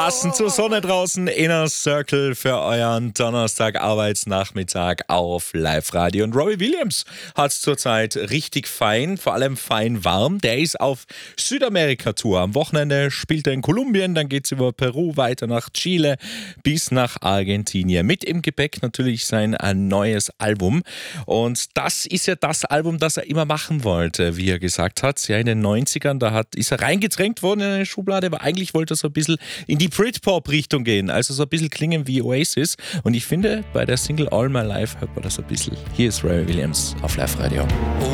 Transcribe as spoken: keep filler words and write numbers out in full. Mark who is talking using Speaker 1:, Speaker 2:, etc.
Speaker 1: Passend zur Sonne draußen, Inner Circle für euren Donnerstag Arbeitsnachmittag auf Live-Radio. Und Robbie Williams hat es zurzeit richtig fein, vor allem fein warm. Der ist auf Südamerika-Tour. Am Wochenende spielt er in Kolumbien, dann geht es über Peru weiter nach Chile bis nach Argentinien. Mit im Gepäck natürlich sein ein neues Album. Und das ist ja das Album, das er immer machen wollte, wie er gesagt hat. Ja, in den neunzigern, da hat, ist er reingedrängt worden in eine Schublade, aber eigentlich wollte er so ein bisschen in die Britpop-Richtung gehen, also so ein bisschen klingen wie Oasis. Und ich finde, bei der Single All My Life hört man das ein bisschen. Hier ist Robbie Williams auf Live Radio.
Speaker 2: Oh.